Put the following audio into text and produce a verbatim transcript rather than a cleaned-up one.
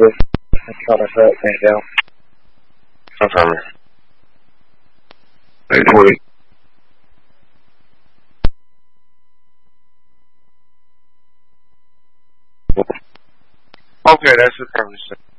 just I'm trying to shut things down. Sometime. eight twenty. Okay, that's it.